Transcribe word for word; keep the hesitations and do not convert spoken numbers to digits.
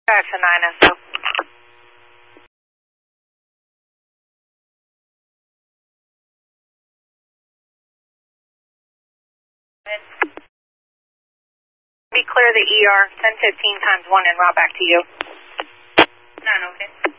Action nine S O. Be clear the E R ten fifteen times one and route back to you. nine, okay.